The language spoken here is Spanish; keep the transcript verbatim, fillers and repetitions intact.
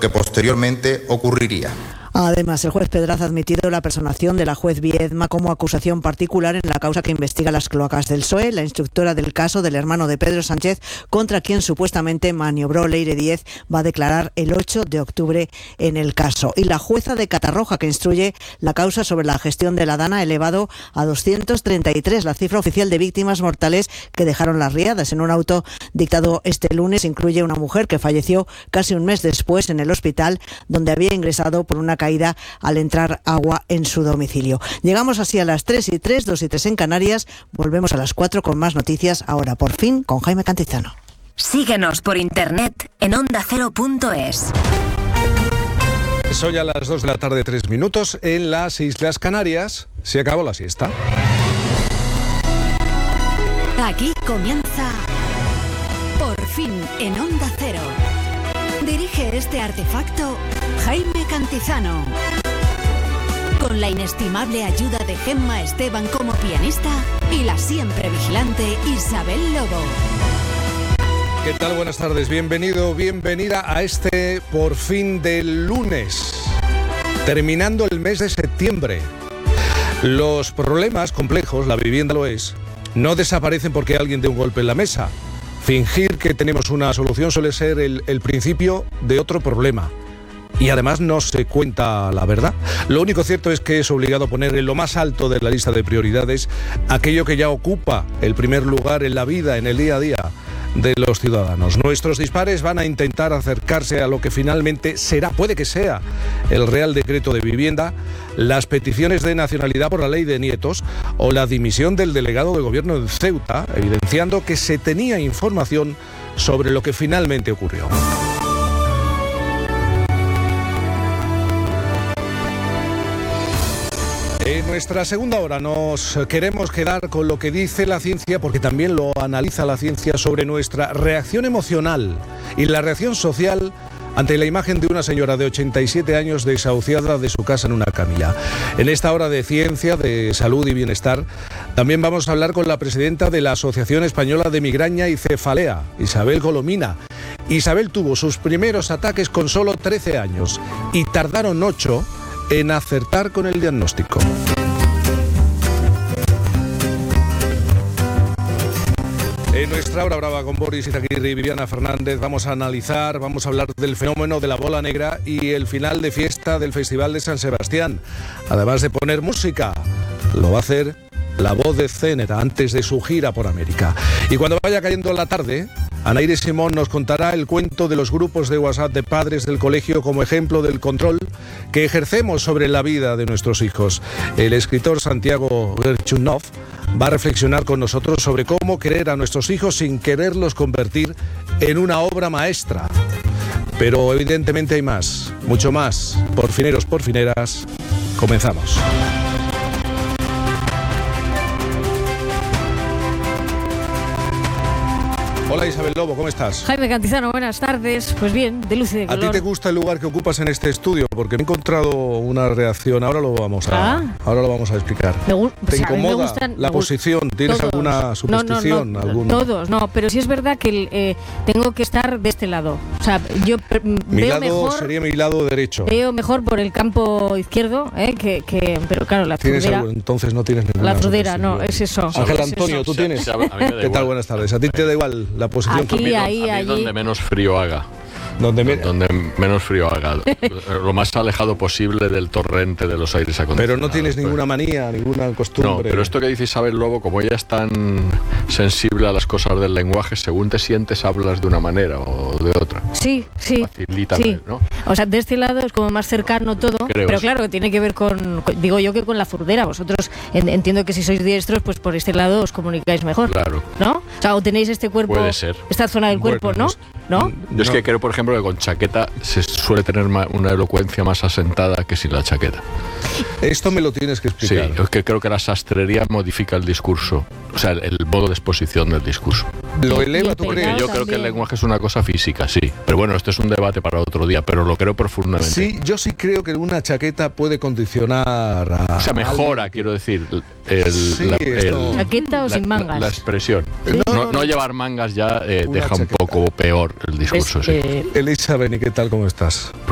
que posteriormente ocurriría. Además, el juez Pedraza ha admitido la personación de la juez Viedma como acusación particular en la causa que investiga las cloacas del P S O E, la instructora del caso del hermano de Pedro Sánchez, contra quien supuestamente maniobró Leire Díez, va a declarar el ocho de octubre en el caso. Y la jueza de Catarroja, que instruye la causa sobre la gestión de la Dana, ha elevado a doscientos treinta y tres la cifra oficial de víctimas mortales que dejaron las riadas. En un auto dictado este lunes incluye una mujer que falleció casi un mes después en el hospital, donde había ingresado por una caída al entrar agua en su domicilio. Llegamos así a las tres y tres, dos y tres en Canarias. Volvemos a las cuatro con más noticias, ahora por fin con Jaime Cantizano. Síguenos por internet en onda cero punto es. Hoy a las dos de la tarde, tres minutos, en las Islas Canarias se acabó la siesta. Aquí comienza Por fin en Onda Cero. Dirige este artefacto Jaime Cantizano, con la inestimable ayuda de Gemma Esteban como pianista y la siempre vigilante Isabel Lobo. ¿Qué tal? Buenas tardes. Bienvenido, bienvenida a este Por fin del lunes, terminando el mes de septiembre. Los problemas complejos, la vivienda lo es, no desaparecen porque alguien dé un golpe en la mesa. Fingir que tenemos una solución suele ser el, el principio de otro problema. Y además no se cuenta la verdad. Lo único cierto es que es obligado poner en lo más alto de la lista de prioridades aquello que ya ocupa el primer lugar en la vida, en el día a día de los ciudadanos. Nuestros dispares van a intentar acercarse a lo que finalmente será, puede que sea, el Real Decreto de Vivienda, las peticiones de nacionalidad por la ley de nietos o la dimisión del delegado de gobierno de Ceuta, evidenciando que se tenía información sobre lo que finalmente ocurrió. En nuestra segunda hora nos queremos quedar con lo que dice la ciencia, porque también lo analiza la ciencia, sobre nuestra reacción emocional y la reacción social ante la imagen de una señora de ochenta y siete años desahuciada de su casa en una camilla. En esta hora de ciencia, de salud y bienestar, también vamos a hablar con la presidenta de la Asociación Española de Migraña y Cefalea, Isabel Colomina. Isabel tuvo sus primeros ataques con solo trece años y tardaron ocho en acertar con el diagnóstico. En nuestra hora brava con Boris Izaguirre y Viviana Fernández vamos a analizar, vamos a hablar del fenómeno de la bola negra y el final de fiesta del Festival de San Sebastián. Además de poner música, lo va a hacer la voz de Cénera antes de su gira por América. Y cuando vaya cayendo la tarde, Anaíres Simón nos contará el cuento de los grupos de WhatsApp de padres del colegio como ejemplo del control que ejercemos sobre la vida de nuestros hijos. El escritor Santiago Gerchunov va a reflexionar con nosotros sobre cómo querer a nuestros hijos sin quererlos convertir en una obra maestra. Pero evidentemente hay más, mucho más. Porfineros, porfineras, comenzamos. Hola Isabel Lobo, ¿cómo estás? Jaime Cantizano, buenas tardes. Pues bien, de luz y de color. ¿A ti te gusta el lugar que ocupas en este estudio? Porque me he encontrado una reacción, ahora lo vamos a, ah. ahora lo vamos a explicar. Me gu- ¿Te o sea, incomoda me gustan, la me posición? ¿Tienes todos. alguna superstición? No, no, no, algún... todos, no, pero sí es verdad que eh, tengo que estar de este lado. O sea, yo mi veo lado mejor, sería mi lado derecho. Veo mejor por el campo izquierdo, eh, que, que, pero claro, la frudera. Algo, entonces no tienes ninguna. La frudera, no, es eso. Ángel es Antonio, eso. ¿tú tienes? Sí, a mí me da ¿Qué tal? igual. Buenas tardes. ¿A ti te da igual la posición? Aquí, que ahí, a mí allí. donde menos frío haga. Donde, me... donde menos frío haga. Lo más alejado posible del torrente de los aires acondicionados. Pero no tienes ninguna manía, ninguna costumbre. No, pero esto que dice Isabel Lobo, como ella es tan sensible a las cosas del lenguaje, según te sientes hablas de una manera o de otra. Sí, sí. Facilita, sí. ¿no? O sea, de este lado es como más cercano todo, Creo pero sí. claro, tiene que ver con, digo yo que con la frudera. Vosotros en, entiendo que si sois diestros, pues por este lado os comunicáis mejor. Claro. ¿No? O sea, o tenéis este cuerpo, Puede ser. esta zona del cuerpo, Bueno, ¿no? ¿No? Yo es que creo, por ejemplo, que con chaqueta se suele tener una elocuencia más asentada que sin la chaqueta. Esto me lo tienes que explicar. Sí, es que creo que la sastrería modifica el discurso, o sea, el, el modo de exposición del discurso. ¿Lo Y- eleva, y tú el crees? peinado Yo creo que el también. lenguaje es una cosa física, sí. Pero bueno, este es un debate para otro día, pero lo creo profundamente. Sí, yo sí creo que una chaqueta puede condicionar a... O sea, mejora, quiero decir, el, Sí, la, esto- el- ¿Chaqueta o la- sin mangas? La, la expresión. Sí. No, No, no, no, no. llevar mangas ya eh, Una deja un chaqueta. poco peor el discurso, Es, sí. eh, Elisa Beni, ¿qué tal? ¿Cómo estás?